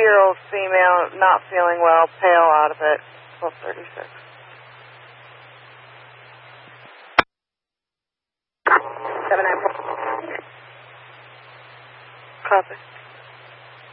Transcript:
40-year-old female, not feeling well, pale out of it, 1236. 794. Copy.